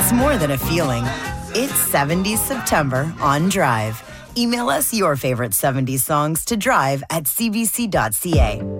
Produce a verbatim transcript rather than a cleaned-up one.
It's more than a feeling. It's seventies September on Drive. Email us your favorite seventies songs to drive at c b c dot c a.